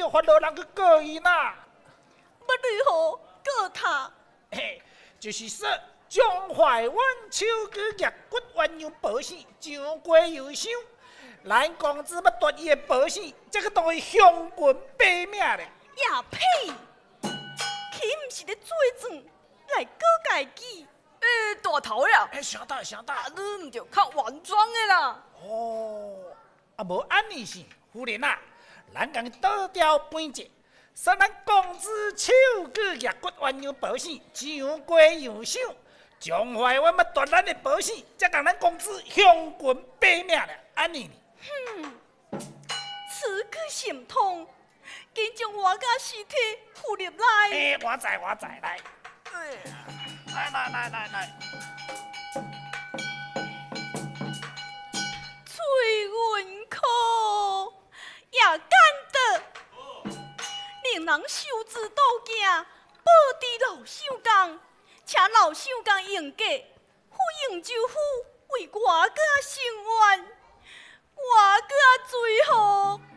有法度人去告伊呐。 要如何告他？ 嘿，就是说，将怀阮手举业骨鸳鸯保险上过又上，咱公子要夺伊的保险，这个当伊向棍背命咧。 也呸！岂毋是咧做状来告家己？ 大头呀， 啥大啥大？ 你毋着较原装的啦。 哦，啊无安尼是，夫人啊，咱共倒调搬者，说咱公子手举业骨鸳鸯保险上过又上，将怀阮要夺咱的保险，才共咱公子向棍背命咧，安尼。 此句心痛，竟将我家尸体附入来。 我知来。来。 翠云可也干得，令人受之道行，报之老首公，请老首公应价，赴应州府为我家伸冤，我家最后